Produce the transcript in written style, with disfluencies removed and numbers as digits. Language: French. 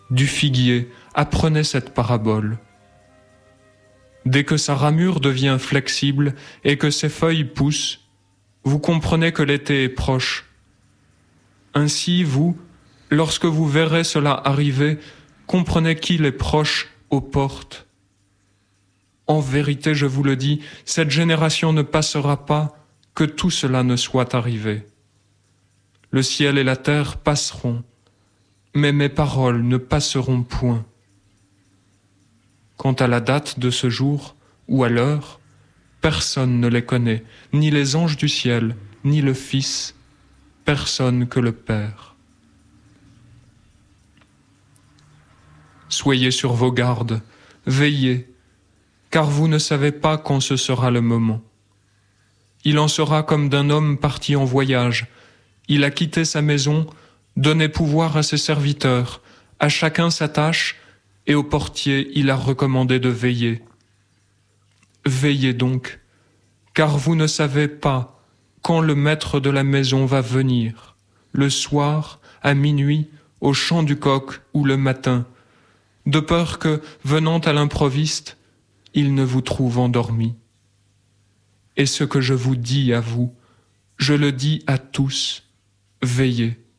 du figuier, apprenez cette parabole. Dès que sa ramure devient flexible et que ses feuilles poussent, vous comprenez que l'été est proche. Ainsi, vous, lorsque vous verrez cela arriver, comprenez qu'il est proche aux portes. En vérité, je vous le dis, cette génération ne passera pas que tout cela ne soit arrivé. Le ciel et la terre passeront, mais mes paroles ne passeront point. Quant à la date de ce jour ou à l'heure, personne ne les connaît, ni les anges du ciel, ni le Fils, personne que le Père. Soyez sur vos gardes, veillez, car vous ne savez pas quand ce sera le moment. Il en sera comme d'un homme parti en voyage. Il a quitté sa maison, donné pouvoir à ses serviteurs, à chacun sa tâche, et au portier il a recommandé de veiller. Veillez donc, car vous ne savez pas quand le maître de la maison va venir, le soir, à minuit, au chant du coq ou le matin, de peur que, venant à l'improviste, il ne vous trouve endormi. Et ce que je vous dis à vous, je le dis à tous, veillez.